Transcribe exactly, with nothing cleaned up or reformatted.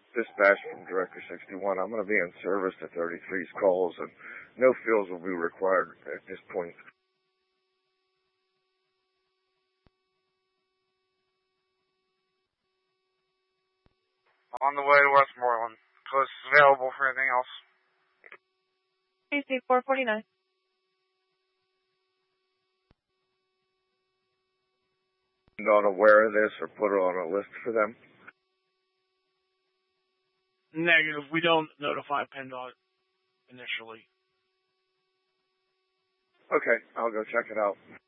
Dispatch from Director sixty-one. I'm going to be in service to thirty-three's calls, and no fields will be required at this point. On the way to Westmoreland. Post is available for anything else. P C four forty-nine. Not aware of this or put it on a list for them? Negative. We don't notify PennDOT initially. Okay, I'll go check it out.